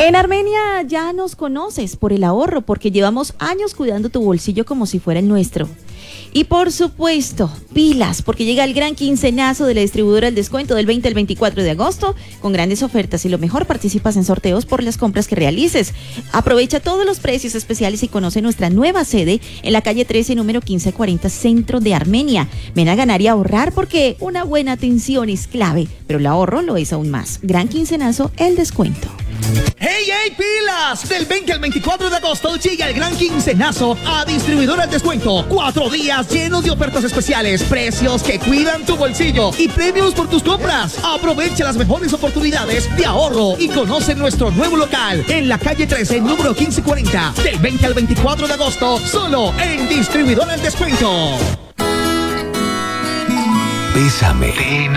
En Armenia ya nos conoces por el ahorro, porque llevamos años cuidando tu bolsillo como si fuera el nuestro. Y por supuesto, pilas, porque llega el gran quincenazo de la distribuidora El Descuento del 20 al 24 de agosto, con grandes ofertas y lo mejor, participas en sorteos por las compras que realices. Aprovecha todos los precios especiales y conoce nuestra nueva sede en la calle 13, número 1540, centro de Armenia. Ven a ganar y ahorrar porque una buena atención es clave, pero el ahorro lo es aún más. Gran quincenazo, El Descuento. ¡Hey, hey, pilas! Del 20 al 24 de agosto llega el gran quincenazo a Distribuidora El Descuento. 4 días llenos de ofertas especiales, precios que cuidan tu bolsillo y premios por tus compras. Aprovecha las mejores oportunidades de ahorro y conoce nuestro nuevo local en la calle 13, número 1540. Del 20 al 24 de agosto, solo en Distribuidora El Descuento. Bésame. Ven